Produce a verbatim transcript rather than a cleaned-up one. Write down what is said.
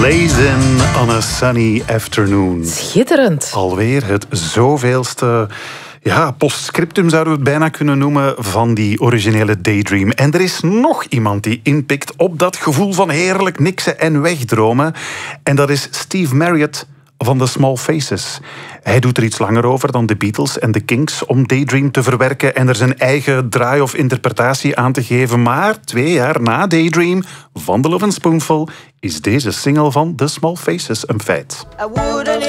Blazin' on a sunny afternoon. Schitterend. Alweer het zoveelste ja, postscriptum zouden we het bijna kunnen noemen van die originele Daydream. En er is nog iemand die inpikt op dat gevoel van heerlijk niksen en wegdromen. En dat is Steve Marriott van The Small Faces. Hij doet er iets langer over dan de Beatles en de Kinks om Daydream te verwerken en er zijn eigen draai of interpretatie aan te geven. Maar twee jaar na Daydream van The Lovin' Spoonful is deze single van The Small Faces een feit.